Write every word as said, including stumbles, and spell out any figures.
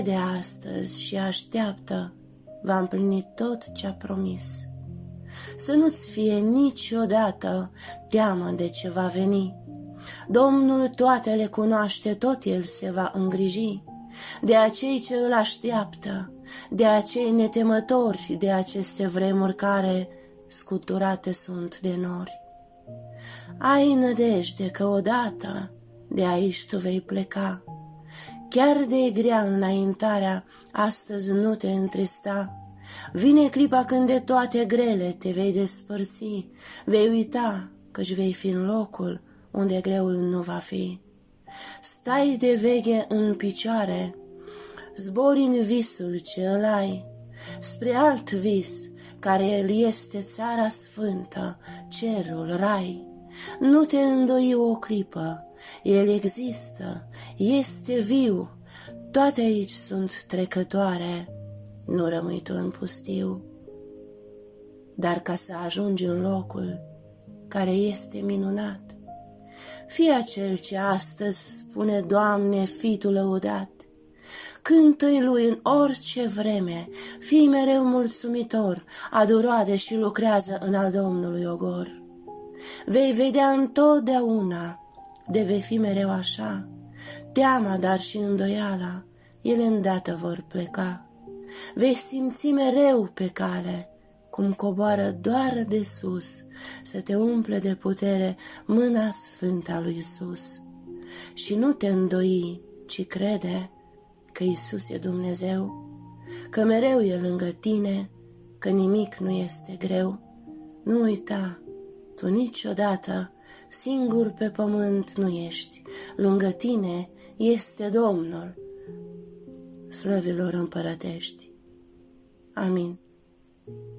de astăzi și așteaptă, va împlini tot ce-a promis. Să nu-ți fie niciodată teamă de ce va veni. Domnul toate le cunoaște, tot El se va îngriji de acei ce Îl așteaptă, de acei netemători de aceste vremuri care scuturate sunt de nori. Ai nădejde că odată de aici tu vei pleca. Chiar de grea înaintarea, astăzi nu te întrista. Vine clipa când de toate grele te vei despărți, vei uita căci vei fi în locul unde greul nu va fi. Stai de veche în picioare, zbori în visul ce îl ai, spre alt vis, care el este țara sfântă, cerul, rai. Nu te îndoi o clipă, el există, este viu, toate aici sunt trecătoare, nu rămâi tu în pustiu. Dar ca să ajungi în locul care este minunat, fii acel ce astăzi spune, Doamne, fii Tu lăudat. Cântă-i Lui în orice vreme, fii mereu mulțumitor, adu roade și lucrează în al Domnului ogor. Vei vedea întotdeauna, de vei fi mereu așa, teama, dar și îndoiala, ele îndată vor pleca. Vei simți mereu pe cale, cum coboară doar de sus, să te umple de putere mâna sfântă a lui Iisus. Și nu te îndoi, ci crede că Iisus e Dumnezeu, că mereu e lângă tine, că nimic nu este greu. Nu uita, tu niciodată singur pe pământ nu ești, lângă tine este Domnul slăvilor împărătești. Amin.